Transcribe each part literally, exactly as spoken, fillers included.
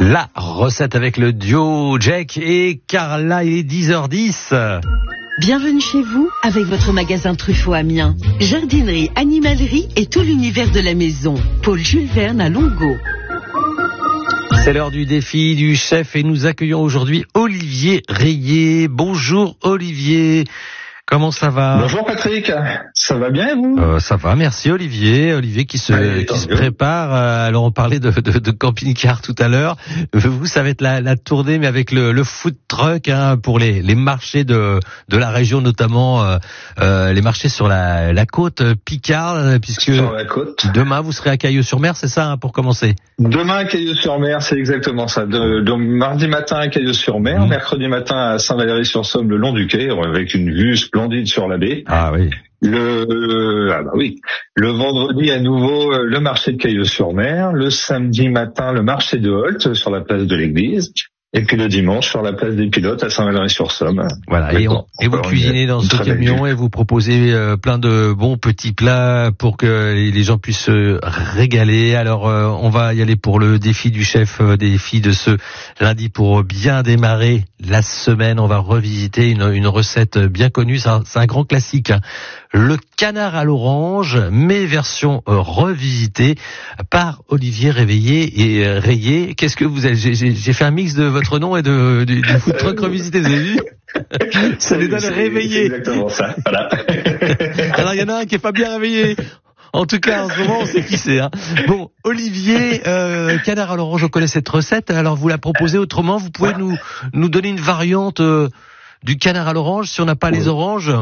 La recette avec le duo Jack et Carla, il est dix heures dix. Bienvenue chez vous avec votre magasin Truffaut Amiens. Jardinerie, animalerie et tout l'univers de la maison. Paul Jules Verne à Longo. C'est l'heure du défi du chef et nous accueillons aujourd'hui Olivier Rayé. Bonjour Olivier. Comment ça va? Bonjour Patrick, ça va bien et vous? euh, Ça va, merci Olivier. Olivier qui se, Allez, qui se prépare. Euh, alors on parlait de, de, de camping-car tout à l'heure. Vous, ça va être la, la tournée, mais avec le, le food truck hein, pour les, les marchés de, de la région, notamment euh, euh, les marchés sur la, la côte Picard, puisque sur la côte. Demain vous serez à Cailleux-sur-Mer, c'est ça hein, pour commencer? Demain à Cailleux-sur-Mer, c'est exactement ça. De, de mardi matin à Cailleux-sur-Mer, mmh. mercredi matin à Saint-Valery-sur-Somme, le long du quai, avec une vue splendide sur la baie. Ah oui. Le, ah bah oui. Le vendredi, à nouveau, le marché de Cailleux-sur-Mer. Le samedi matin, le marché de Holt, sur la place de l'église. Et puis le dimanche, sur la place des Pilotes, à Saint-Valery-sur-Somme. Voilà. Et, on, et vous cuisinez dans ce camion et vous proposez euh, plein de bons petits plats pour que les gens puissent se régaler. Alors, euh, on va y aller pour le défi du chef, euh, défi de ce lundi pour bien démarrer la semaine. On va revisiter une, une recette bien connue. C'est un, c'est un grand classique. Hein. Le canard à l'orange, mais version euh, revisitée par Olivier Réveillé et euh, Rayé. Qu'est-ce que vous avez j'ai, j'ai, j'ai fait un mix de votre nom et de du, du food truck revisité, vous avez vu? Ça les donne réveillés. C'est exactement ça. Voilà. Alors il y en a un qui est pas bien réveillé. En tout cas, en ce moment, on sait qui c'est. Hein. Bon, Olivier, euh, canard à l'orange, on connaît cette recette. Alors vous la proposez autrement. Vous pouvez nous nous donner une variante euh, du canard à l'orange si on n'a pas les oranges?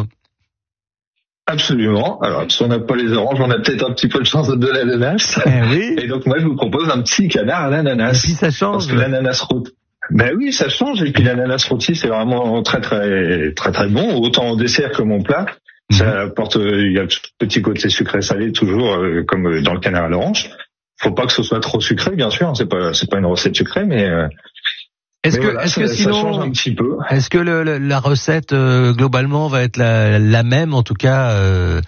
Absolument. Alors, si on n'a pas les oranges, on a peut-être un petit peu de chance de l'ananas. Eh oui. Et donc, moi, je vous propose un petit canard à l'ananas. Et puis, ça change. Parce que l'ananas rôti. Ben oui, ça change. Et puis, l'ananas rôti, c'est vraiment très, très, très, très bon. Autant en dessert que mon plat. Mmh. Ça apporte, il y a un petit côté sucré-salé, toujours, euh, comme dans le canard à l'orange. Faut pas que ce soit trop sucré, bien sûr. C'est pas, c'est pas une recette sucrée, mais, euh, Est-ce mais que, voilà, est-ce ça, que sinon, ça change un petit peu. Est-ce que le, le, la recette euh, globalement va être la, la même, en tout cas, euh,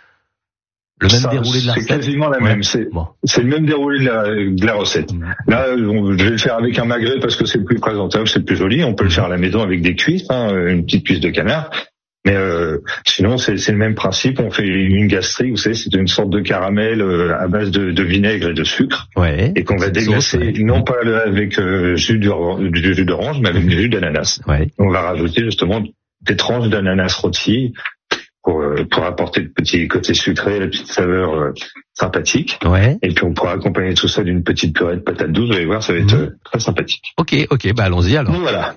le même ça, déroulé de la recette? C'est quasiment la ouais. même. C'est, bon. c'est le même déroulé de la, de la recette. Mmh. Là, on, je vais le faire avec un magret parce que c'est plus présentable, c'est plus joli. On peut mmh. le faire à la maison avec des cuisses, hein, une petite cuisse de canard. Mais euh, sinon, c'est, c'est le même principe. On fait une gastrique, vous savez, c'est une sorte de caramel euh, à base de, de vinaigre et de sucre, ouais, et qu'on va déglacer, sauce, ouais. non pas avec euh, jus, de, du jus d'orange, mais avec mmh. du jus d'ananas. Ouais. On va rajouter justement des tranches d'ananas rôti pour, euh, pour apporter le petit côté sucré, la petite saveur euh, sympathique. Ouais. Et puis on pourra accompagner tout ça d'une petite purée de patates douces. Vous allez voir, ça va être mmh. euh, très sympathique. Ok, ok, bah allons-y alors. Donc voilà.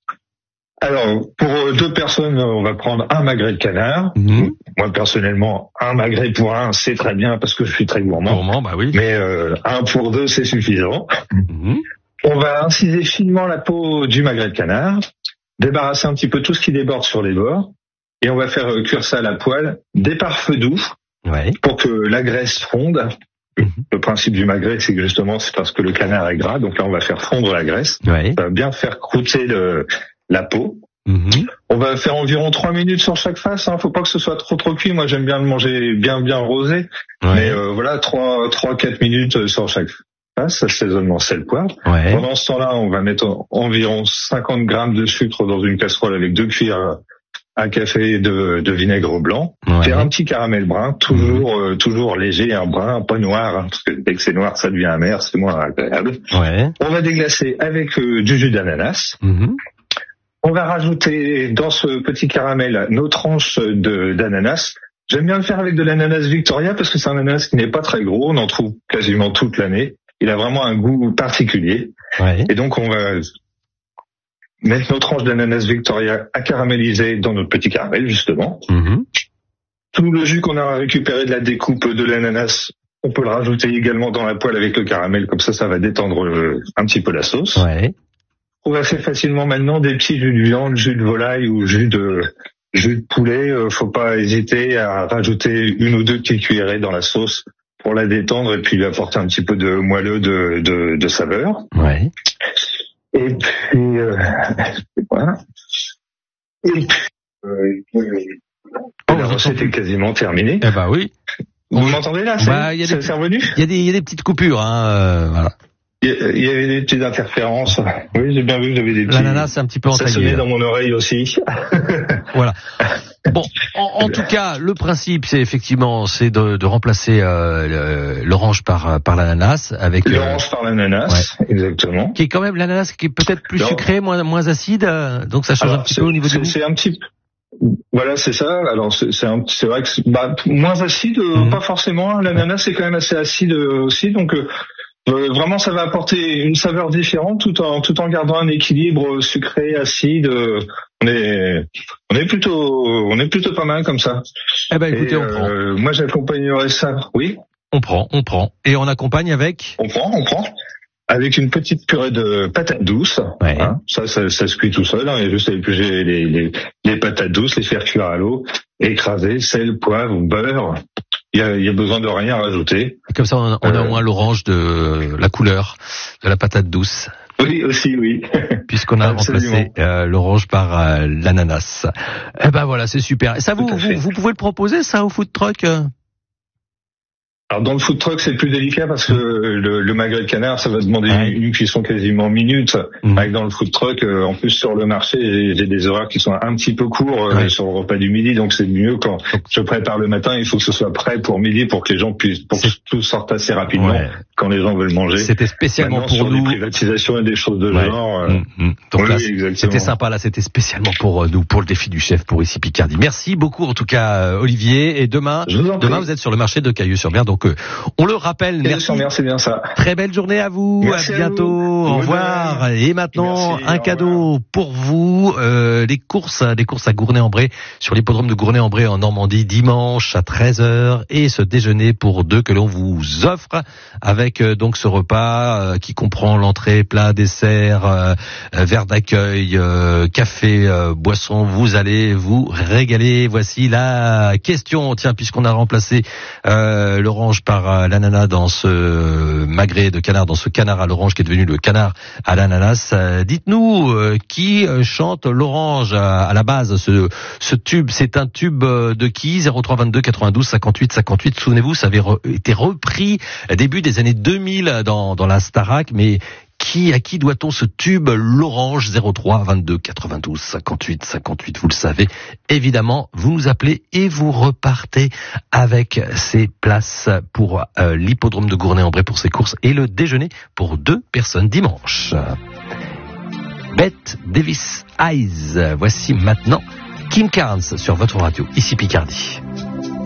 Alors, pour deux personnes, on va prendre un magret de canard. Mmh. Moi, personnellement, un magret pour un, c'est très bien parce que je suis très gourmand. Gourmand, bah oui. Mais euh, un pour deux, c'est suffisant. Mmh. On va inciser finement la peau du magret de canard, débarrasser un petit peu tout ce qui déborde sur les bords, et on va faire cuire ça à la poêle, départ feu doux, ouais. pour que la graisse fonde. Mmh. Le principe du magret, c'est que justement, c'est parce que le canard est gras, donc là, on va faire fondre la graisse. Ouais. Ça va bien faire croûter le... la peau. Mmh. On va faire environ trois minutes sur chaque face. Hein. Faut pas que ce soit trop trop cuit. Moi, j'aime bien le manger bien bien rosé. Ouais. Mais euh, voilà, trois trois quatre minutes sur chaque face. Assaisonnement sel poivre. Ouais. Pendant ce temps-là, on va mettre environ cinquante grammes de sucre dans une casserole avec deux cuillères à café de, de vinaigre blanc. Ouais. Faire un petit caramel brun, toujours mmh. euh, toujours léger, un brun, pas noir. Hein, parce que dès que c'est noir, ça devient amer, c'est moins agréable. Ouais. On va déglacer avec euh, du jus d'ananas. Mmh. On va rajouter dans ce petit caramel nos tranches de, d'ananas. J'aime bien le faire avec de l'ananas Victoria parce que c'est un ananas qui n'est pas très gros. On en trouve quasiment toute l'année. Il a vraiment un goût particulier. Ouais. Et donc, on va mettre nos tranches d'ananas Victoria à caraméliser dans notre petit caramel, justement. Mm-hmm. Tout le jus qu'on a récupéré de la découpe de l'ananas, on peut le rajouter également dans la poêle avec le caramel. Comme ça, ça va détendre le, un petit peu la sauce. Ouais. On va faire facilement maintenant des petits jus de viande, jus de volaille ou jus de jus de poulet. Euh, faut pas hésiter à rajouter une ou deux petites cuillerées dans la sauce pour la détendre et puis lui apporter un petit peu de moelleux de, de, de saveur. Ouais. Et puis euh, voilà. Et puis euh, oh, la recette est quasiment terminée. Eh ben oui. Vous m'entendez là? Bah, il y a des, c'est revenu. Il y a des, il y a des petites coupures, hein. Euh, voilà. il y avait des petites interférences. Oui, j'ai bien vu que j'avais des petits... L'ananas, c'est un petit peu entaillé. Ça sonnait dans mon oreille aussi. Voilà. Bon, en, en tout cas, le principe, c'est effectivement, c'est de, de remplacer euh, l'orange par par l'ananas avec l'orange euh, par l'ananas, ouais. Exactement. Qui est quand même l'ananas qui est peut-être plus non. sucré, moins moins acide, euh, donc ça change Alors, un petit peu au niveau du goût. C'est un petit Voilà, c'est ça. Alors c'est c'est, un, c'est vrai que c'est, bah, moins acide, mmh. pas forcément. L'ananas c'est quand même assez acide aussi, donc. Euh, Euh, vraiment, ça va apporter une saveur différente tout en tout en gardant un équilibre sucré, acide. Euh, on est on est plutôt on est plutôt pas mal comme ça. Eh ben écoutez, Et, on euh, prend. Moi, j'accompagnerais ça. Oui. On prend, on prend, et on accompagne avec. On prend, on prend. Avec une petite purée de patates douces. Ouais. Hein, ça, ça, ça se cuit tout seul. Hein, et juste éplucher les, les les patates douces, les faire cuire à l'eau, écraser, sel, poivre, beurre. Il y a, il y a besoin de rien rajouter. Et comme ça, on, on a euh, au moins l'orange de la couleur de la patate douce. Oui, aussi, oui. Puisqu'on a remplacé euh, l'orange par euh, l'ananas. Eh ben voilà, c'est super. Et ça, vous, vous, vous pouvez le proposer, ça, au food truck euh Alors dans le food truck c'est plus délicat parce que le, le magret de canard ça va demander ouais. une, une cuisson quasiment minute. Mmh. Avec dans le food truck euh, en plus sur le marché j'ai, j'ai des horaires qui sont un petit peu courts euh, ouais. sur le repas du midi, donc c'est mieux quand je prépare le matin, il faut que ce soit prêt pour midi pour que les gens puissent pour que tout sorte assez rapidement ouais. quand les gens veulent manger. C'était spécialement Maintenant, pour sur nous des privatisations et des choses de ouais. genre. Euh, mmh. Donc oui, là, oui, c'était sympa là, c'était spécialement pour nous, pour le défi du chef pour ici Picardie. Merci beaucoup en tout cas Olivier, et demain vous demain vous êtes sur le marché de Cailleux-sur-Mer, donc euh, on le rappelle. Merci. C'est bien ça. Très belle journée à vous. Merci à bientôt. À au revoir. Même. Et maintenant, Merci, un cadeau pour vous. Euh, les courses, les courses à Gournay-en-Bray sur l'hippodrome de Gournay-en-Bray en Normandie dimanche à treize heures, et ce déjeuner pour deux que l'on vous offre avec euh, donc ce repas euh, qui comprend l'entrée, plat, dessert, euh, verre d'accueil, euh, café, euh, boisson. Vous allez vous régaler. Voici la question. Tiens, puisqu'on a remplacé euh, l'orange par euh, l'ananas dans ce magret de canard, dans ce canard à l'orange qui est devenu le canard à l'ananas. Euh, dites-nous euh, qui euh, chante l'orange à, à la base, ce, ce tube. C'est un tube de qui? zéro trois vingt-deux quatre-vingt-douze cinquante-huit cinquante-huit. Souvenez-vous, ça avait re, été repris début des années deux mille dans, dans la Starac, mais Qui, à qui doit-on ce tube, l'orange? Zéro trois vingt-deux quatre-vingt-douze cinquante-huit cinquante-huit, vous le savez. Évidemment, vous nous appelez et vous repartez avec ces places pour euh, l'hippodrome de Gournay-en-Bray pour ses courses et le déjeuner pour deux personnes dimanche. Bette Davis Eyes. Voici maintenant Kim Carnes sur votre radio, ici Picardie.